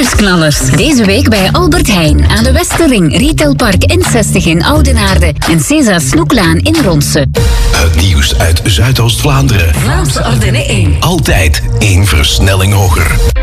Nieuwsknallers. Deze week bij Albert Heijn aan de Westerring, Retailpark N60 in Oudenaarde en César Snoeklaan in Ronse. Het nieuws uit Zuidoost-Vlaanderen. Vlaamse Ardennen 1. Altijd 1 versnelling hoger.